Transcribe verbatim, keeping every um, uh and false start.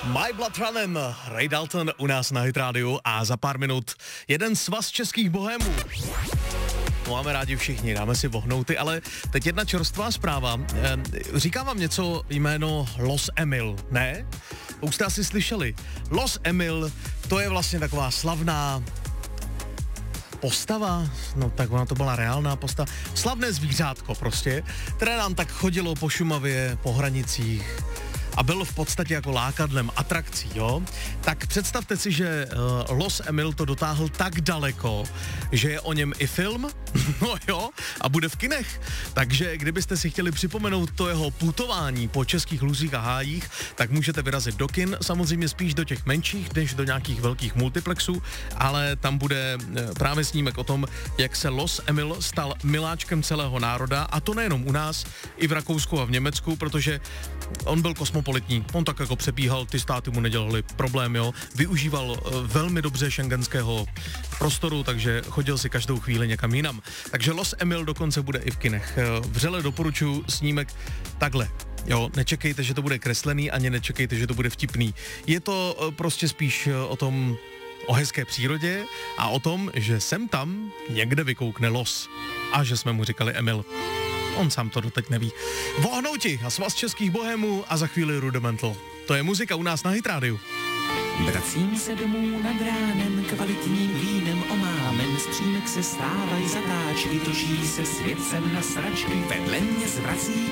My Blood Running, Ray Dalton u nás na Hit Radio a za pár minut jeden svaz českých bohémů. Máme rádi všichni, dáme si vohnouty, ale teď jedna čerstvá zpráva. Říká vám něco jméno Los Emil, ne? Už jste asi slyšeli. Los Emil, to je vlastně taková slavná postava, no tak ona to byla reálná postava, slavné zvířátko prostě, které nám tak chodilo po Šumavě, po hranicích a byl v podstatě jako lákadlem atrakcí, jo? Tak představte si, že uh, Los Emil to dotáhl tak daleko, že je o něm i film, no jo, a bude v kinech. Takže kdybyste si chtěli připomenout to jeho putování po českých luzích a hájích, tak můžete vyrazit do kin, samozřejmě spíš do těch menších, než do nějakých velkých multiplexů, ale tam bude uh, právě snímek o tom, jak se Los Emil stal miláčkem celého národa, a to nejenom u nás, i v Rakousku a v Německu, protože on byl kosmopolitní, on tak jako přebíhal, ty státy mu nedělali problém, jo, využíval uh, velmi dobře schengenského prostoru, takže chodil si každou chvíli někam jinam. Takže Los Emil dokonce bude i v kinech. Uh, vřele doporučuji snímek takhle. Jo, nečekejte, že to bude kreslený, ani nečekejte, že to bude vtipný. Je to uh, prostě spíš uh, o tom, o hezké přírodě a o tom, že sem tam někde vykoukne los. A že jsme mu říkali Emil. On sám to doteď neví. Vohnouti a svaz českých bohémů a za chvíli Rudimental. To je muzika u nás na Hit Radio. Vracím se domů nad ránem, kvalitním vínem omámen, z přímek se stávají zatáčky, točí se svět sem na sračky, vedle mě zvrací